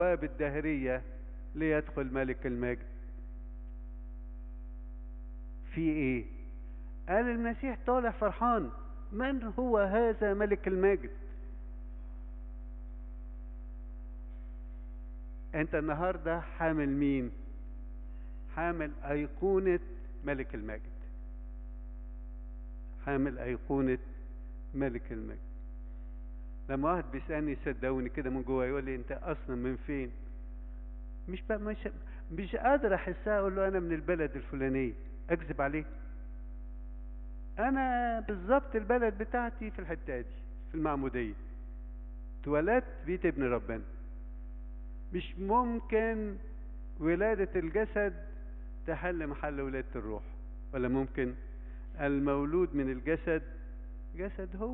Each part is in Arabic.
الأبواب الدهرية ليدخل ملك المجد. في ايه؟ قال المسيح طالع فرحان. من هو هذا ملك المجد؟ انت النهاردة حامل مين؟ حامل أيقونة ملك المجد، حامل أيقونة ملك المجد. لما واحد بيسألني صدقوني كده من جوه يقول لي انت اصلا من فين؟ مش قادر احسها. اقول له انا من البلد الفلانية، اكذب عليه؟ انا بالظبط البلد بتاعتي في الحتة دي، في المعمودية، اتولدت بيت ابن ربنا. مش ممكن ولادة الجسد تحل محل ولادة الروح، ولا ممكن؟ المولود من الجسد جسد هو.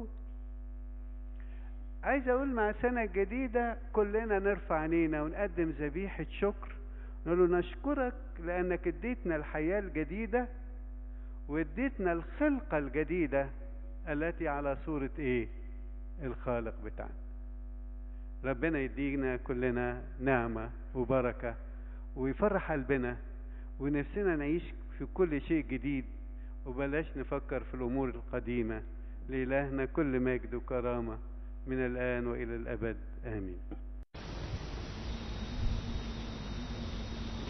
عايز اقول مع سنة جديدة كلنا نرفع عينينا ونقدم ذبيحة شكر، نقول له نشكرك لانك اديتنا الحياة الجديدة واديتنا الخلقة الجديدة التي على صورة ايه؟ الخالق بتاعنا. ربنا يدينا كلنا نعمة وبركة ويفرح قلبنا ونفسنا نعيش في كل شيء جديد، وبلاش نفكر في الأمور القديمة. لإلهنا كل مجد وكرامة من الآن وإلى الأبد، آمين.